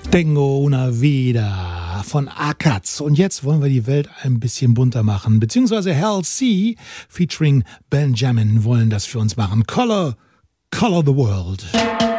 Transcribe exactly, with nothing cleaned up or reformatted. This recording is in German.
Tengo una vida von Akatz. Und jetzt wollen wir die Welt ein bisschen bunter machen. Beziehungsweise Hal C. featuring Benjamin wollen das für uns machen. Color, color the world.